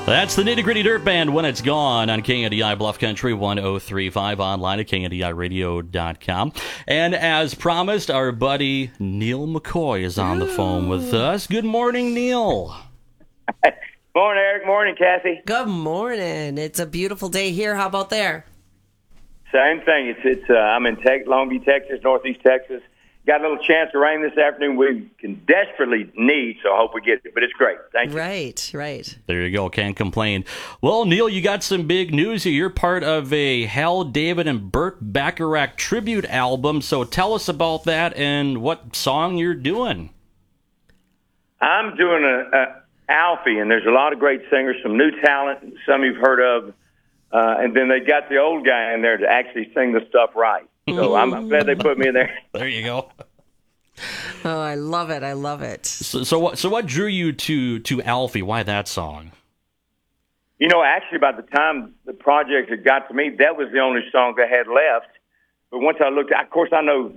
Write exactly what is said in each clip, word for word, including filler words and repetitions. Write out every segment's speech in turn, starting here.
That's the Nitty Gritty Dirt Band when it's gone on K N D I Bluff Country one oh three point five, online at K N D I radio dot com. And as promised, our buddy Neil McCoy is on the phone with us. Good morning, Neil. Morning, Eric. Morning, Kathy. Good morning. It's a beautiful day here. How about there? Same thing. It's it's. Uh, I'm in Tex- Longview, Texas, Northeast Texas. Got a little chance of rain this afternoon. We can desperately need, so I hope we get it. But it's great. Thank you. Right, right. There you go. Can't complain. Well, Neil, you got some big news here. You're part of a Hal David and Burt Bacharach tribute album. So tell us about that and what song you're doing. I'm doing a, a Alfie, and there's a lot of great singers, some new talent, some you've heard of, uh, and then they got the old guy in there to actually sing the stuff right. So I'm, I'm glad they put me in there. There you go. Oh, I love it. I love it. So, so what? So what drew you to to Alfie? Why that song? You know, actually, by the time the project had got to me, that was the only song I had left. But once I looked, of course, I know.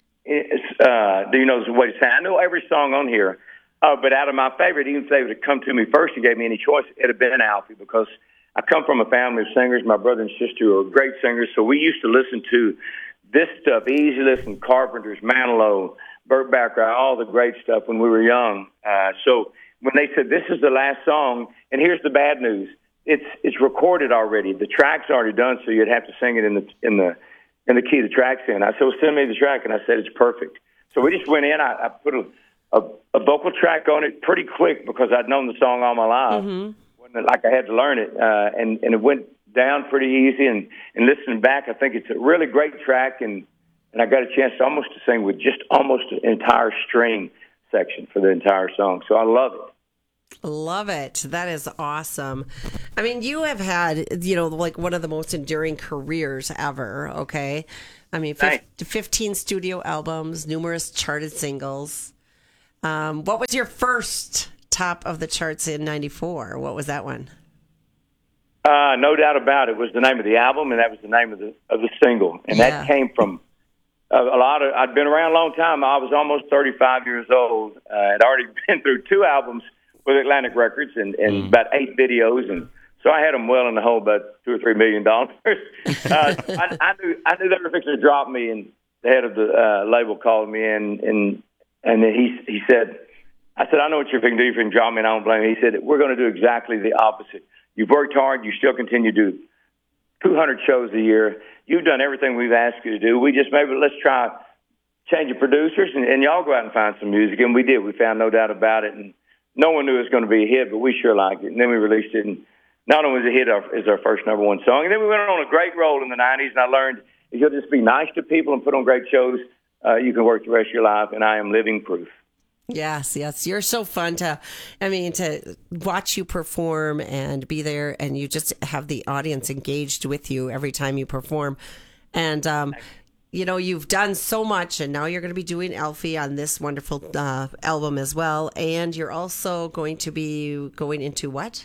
Uh, do you know the way to say? I know every song on here. Uh, but out of my favorite, even if they would have come to me first and gave me any choice, it'd have been Alfie, because I come from a family of singers. My brother and sister are great singers, so we used to listen to this stuff, Easy Listen, Carpenters, Manilow, Burt Bacharach, all the great stuff when we were young. Uh, so when they said, this is the last song, and here's the bad news, it's it's recorded already. The track's already done, so you'd have to sing it in the in the in the key the track's in. I said, well, send me the track, and I said, it's perfect. So we just went in. I, I put a, a, a vocal track on it pretty quick because I'd known the song all my life. Mm-hmm. Wasn't like I had to learn it, uh, and, and it went down pretty easy, and, and listening back, I think it's a really great track, and, and I got a chance to almost to sing with just almost an entire string section for the entire song. So I love it. Love it. That is awesome. I mean, you have had, you know, like one of the most enduring careers ever, okay? I mean, fifteen studio albums, numerous charted singles. Um, what was your first top of the charts in ninety-four? What was that one? Uh, no doubt about it. It was the name of the album, and that was the name of the of the single. And yeah. That came from a, a lot of, I'd been around a long time. I was almost thirty-five years old. Uh, I'd already been through two albums with Atlantic Records and, and mm. about eight videos. And so I had them well in the hole, about two or three million dollars. uh, I, I knew I knew they were fixing to drop me, and the head of the uh, label called me in, and, and he, he said, I said, I know what you're fixing to do. You're fixing to drop me, and I don't blame you. He said, we're going to do exactly the opposite. You've worked hard. You still continue to do two hundred shows a year. You've done everything we've asked you to do. We just maybe let's try changing producers, and, and y'all go out and find some music. And we did. We found no doubt about it. And no one knew it was going to be a hit, but we sure liked it. And then we released it. And not only was it a hit, as our first number one song. And then we went on a great roll in the nineties. And I learned if you'll just be nice to people and put on great shows, uh, you can work the rest of your life. And I am living proof. Yes, yes. You're so fun to, I mean, to watch you perform and be there, and you just have the audience engaged with you every time you perform. And, um, you know, you've done so much, and now you're going to be doing Alfie on this wonderful uh, album as well. And you're also going to be going into what?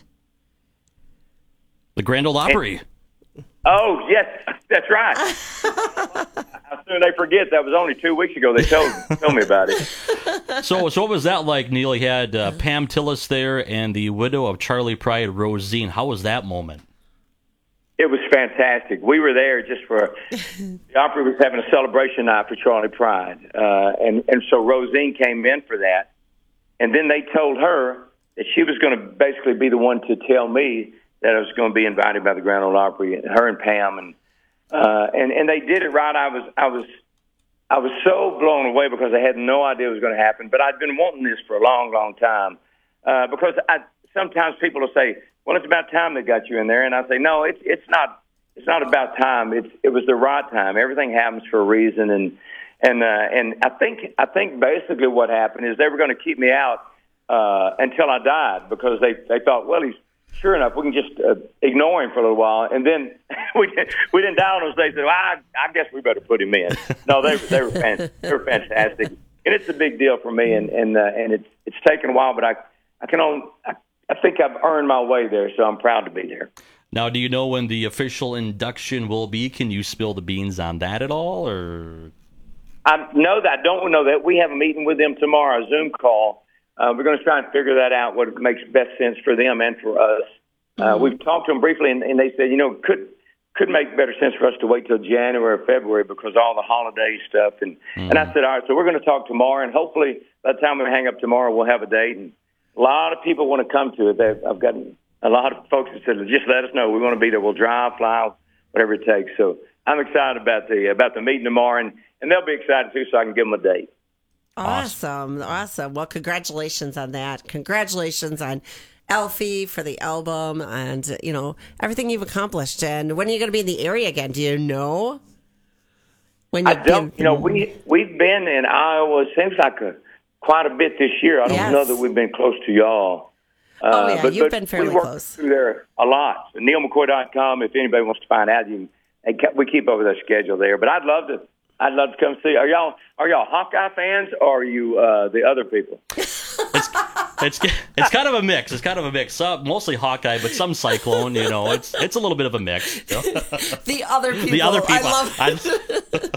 The Grand Ole Opry. Oh, yes, that's right. How soon they forget? That was only two weeks ago they told, told me about it. So so what was that like, Neil? You had uh, Pam Tillis there and the widow of Charlie Pride, Rosine. How was that moment? It was fantastic. We were there just for, the Opry was having a celebration night for Charlie Pride. Uh, and, and so Rosine came in for that. And then they told her that she was going to basically be the one to tell me that I was going to be invited by the Grand Ole Opry, her and Pam, and uh, and and they did it right. I was I was I was so blown away because I had no idea it was going to happen. But I'd been wanting this for a long, long time uh, because I, sometimes people will say, "Well, it's about time they got you in there," and I say, "No, it's it's not. It's not about time. It's it was the right time. Everything happens for a reason." And and uh, and I think I think basically what happened is they were going to keep me out uh, until I died because they they thought, well, he's sure enough, we can just uh, ignore him for a little while, and then we we didn't die on those days. So well, I, I guess we better put him in. No, they they were fan, they were fantastic, and it's a big deal for me. And and uh, and it's it's taken a while, but I I can only I, I think I've earned my way there, so I'm proud to be there. Now, do you know when the official induction will be? Can you spill the beans on that at all, or? I know that I don't know that we have a meeting with them tomorrow, a Zoom call. Uh, we're going to try and figure that out, what makes best sense for them and for us. Uh, mm-hmm. We've talked to them briefly, and, and they said, you know, could could make better sense for us to wait till January or February because all the holiday stuff. And, mm-hmm. and I said, all right, so we're going to talk tomorrow, and hopefully by the time we hang up tomorrow, we'll have a date. And a lot of people want to come to it. They've, I've got a lot of folks that said, just let us know. We want to be there. We'll drive, fly, whatever it takes. So I'm excited about the about the meeting tomorrow, and, and they'll be excited too, so I can give them a date. Awesome, awesome. Well, congratulations on that. Congratulations on Alfie for the album and, you know, everything you've accomplished. And when are you going to be in the area again? Do you know? When I don't. Been... You know, we, we've been in Iowa, it seems like a, quite a bit this year. I don't yes. know that we've been close to y'all. Uh, oh, yeah, but, you've but been fairly we work close. Through there a lot. So neil mccoy dot com, if anybody wants to find out, you can, we keep over their schedule there. But I'd love to I'd love to come see. Are y'all are y'all Hawkeye fans or are you uh, the other people? It's it's it's kind of a mix. It's kind of a mix. Some, mostly Hawkeye, but some Cyclone. You know, it's it's a little bit of a mix. So. The other people. The other people. I love it.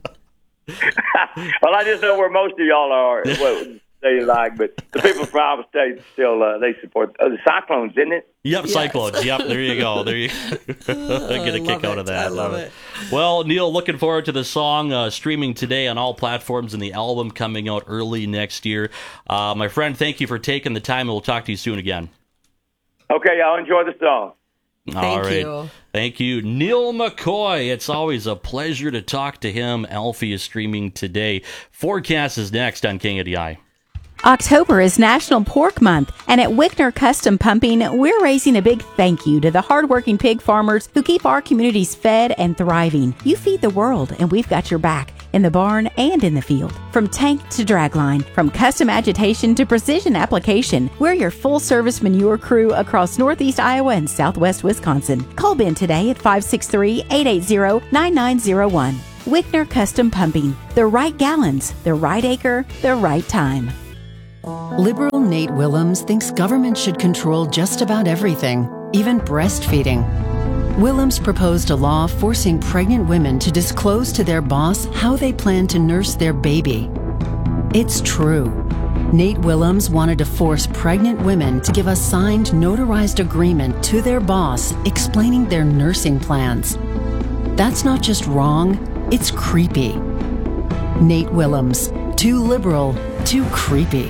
Well, I just know where most of y'all are. Well, they like, but the people from Iowa State still uh, they support uh, the Cyclones, isn't it? Yep, yes. Cyclones. Yep, there you go. There you oh, get a kick it. out of that. I love it. Well, Neil, looking forward to the song uh, streaming today on all platforms and the album coming out early next year. Uh, my friend, thank you for taking the time, and we'll talk to you soon again. Okay, y'all enjoy the song. Thank all right. you. Thank you. Neil McCoy. It's always a pleasure to talk to him. Alfie is streaming today. Forecast is next on K N D I. October is National Pork Month, and at Wickner Custom Pumping, we're raising a big thank you to the hardworking pig farmers who keep our communities fed and thriving. You feed the world, and we've got your back, in the barn and in the field. From tank to dragline, from custom agitation to precision application, we're your full-service manure crew across northeast Iowa and southwest Wisconsin. Call Ben today at five six three, eight eight zero, nine nine zero one. Wickner Custom Pumping. The right gallons, the right acre, the right time. Liberal Nate Willems thinks government should control just about everything, even breastfeeding. Willems proposed a law forcing pregnant women to disclose to their boss how they plan to nurse their baby. It's true. Nate Willems wanted to force pregnant women to give a signed, notarized agreement to their boss explaining their nursing plans. That's not just wrong, it's creepy. Nate Willems, too liberal, too creepy.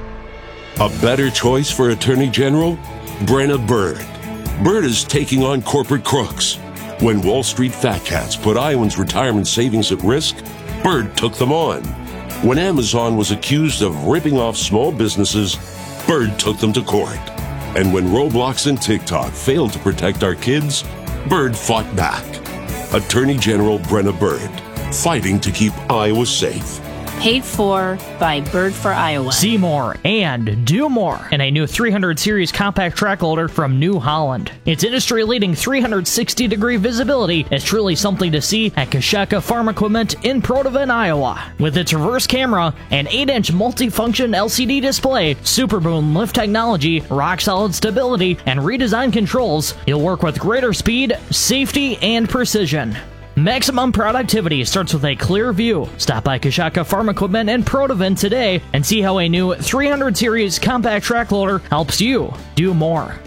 A better choice for Attorney General? Brenna Bird. Bird is taking on corporate crooks. When Wall Street fat cats put Iowans' retirement savings at risk, Bird took them on. When Amazon was accused of ripping off small businesses, Bird took them to court. And when Roblox and TikTok failed to protect our kids, Bird fought back. Attorney General Brenna Bird, fighting to keep Iowa safe. Paid for by Bird for Iowa. See more and do more in a new three hundred series compact track loader from New Holland. Its industry-leading three hundred sixty degree visibility is truly something to see at Kashaka Farm Equipment in Protivin, Iowa. With its reverse camera and eight inch multifunction L C D display, Super Boom lift technology, rock-solid stability, and redesigned controls, you'll work with greater speed, safety, and precision. Maximum productivity starts with a clear view. Stop by Kashaka Farm Equipment in Protivin today and see how a new three hundred series compact track loader helps you do more.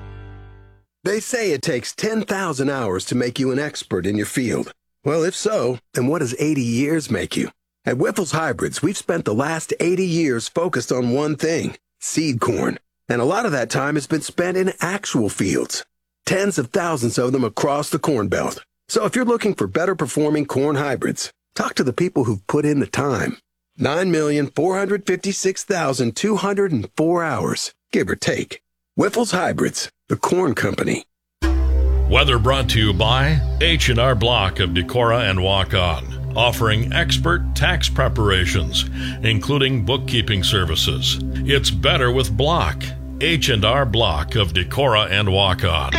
They say it takes ten thousand hours to make you an expert in your field. Well, if so, then what does eighty years make you? At Wyffels Hybrids, we've spent the last eighty years focused on one thing, seed corn. And a lot of that time has been spent in actual fields. Tens of thousands of them across the Corn Belt. So if you're looking for better performing corn hybrids, talk to the people who've put in the time. nine million, four hundred fifty-six thousand, two hundred four hours, give or take. Wyffels Hybrids, the corn company. Weather brought to you by H and R Block of Decorah and Waukon, offering expert tax preparations, including bookkeeping services. It's better with Block. H and R Block of Decorah and Waukon.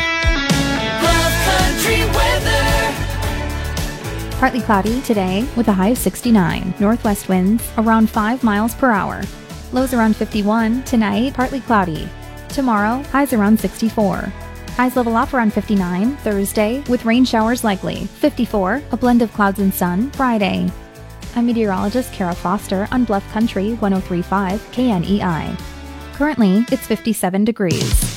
Country weather. Partly cloudy today with a high of sixty-nine. Northwest winds around five miles per hour. Lows around fifty-one. Tonight, partly cloudy. Tomorrow, highs around sixty-four. Highs level off around fifty-nine. Thursday, with rain showers likely. fifty-four, a blend of clouds and sun. Friday. I'm meteorologist Kara Foster on Bluff Country one oh three point five K N E I. Currently, it's fifty-seven degrees.